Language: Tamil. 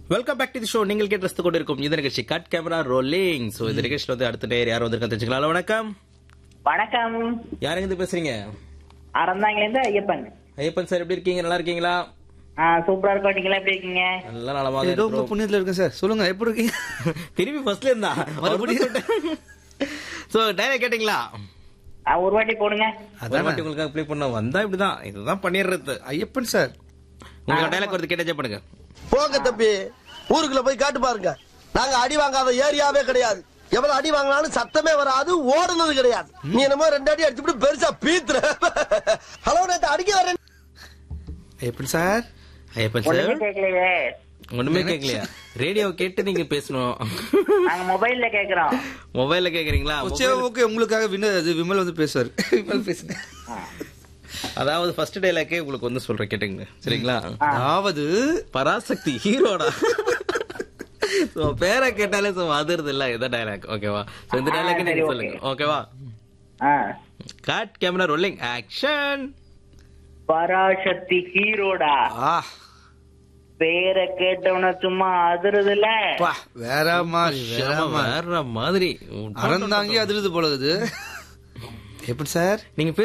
Welcome back to the show. நீங்கள் கேட்டு ரசித்துக் கொண்டிருக்கும் இந்த நிகழ்ச்சி கட் கேமரா ரோலிங். சோ இந்த நிகழ்ச்சியில வந்து அடுத்த நேர் யார் வந்திருக்கான்னு தெரிஞ்சுக்கலாம். வணக்கம். வணக்கம். யார் எங்க பேசுறீங்க? அறந்தாங்கிலேருந்து ஐயப்பன். ஐயப்பன் சார், எப்படி இருக்கீங்க? நல்லா இருக்கீங்களா? சூப்பரா இருக்கோம். நீங்களா எப்படி இருக்கீங்க? நல்லா நலமாக ஏதோ உங்க புண்ணியத்துல இருக்கேன் சார். சொல்லுங்க, எப்படி இருக்கீங்க? திரும்பி ஃபர்ஸ்ட்ல இருந்தா மறுபடியும். சோ டைலாக் கேட்டீங்களா? ஒரு வாட்டி போடுங்க. அதான் வாட்டி உங்களுக்கு ப்ளே பண்ண வந்தா இப்படிதான், இதுதான் பண்ணிடுறது. ஐயப்பன் சார், உங்க டைலாக் வருது, கேட்டே பண்ணுங்க. போங்க தம்பி, ஊருக்குள்ள போய் காட்டு பாருங்க. நாங்க அடி வாங்காத ஏரியாவே கிடையாது. எவ்வளவு அடி வாங்கினாலும் சத்தமே வராது, ஓடுனது கிடையாது. நீ என்னமோ 2 அடி அடிச்சுட்டு பெருசா பீத்துற. ஹலோ, நேத்து அடிக்க வரேன். ஐயப்பன் சார். ஐயப்பன் ஒண்ணுமே சார், கேட்கலையே. ஒண்ணுமே கேட்கலையா? ரேடியோ கேட்டு நீங்க பேசணும். நாங்க மொபைல்ல கேக்குறோம். மொபைல்ல கேக்குறீங்களா? ஓகே, உங்களுக்காக விமல் வந்து பேசுவார். விமல் பேசுங்க. அதாவது ஃபர்ஸ்ட் டைலாக்கே உங்களுக்கு வந்து சொல்றேன், கேட்டுங்க சரிங்களா? அதாவது பராசக்தி ஹீரோடா. பேரை கேட்டாலே அதிர்றது இல்ல, இதான் டைலாக். ஓகேவா? இந்த டைலாக் நீங்க சொல்லுங்க. ஓகேவா? Cut camera rolling action. Parasakthi ஹீரோடா. பேரை கேட்டவன சும்மா அதிருதுல. வேற மாதிரி வேற மாதிரி அறந்தாங்கி அதிருது போலகுது. எப்படி சார்? நீங்க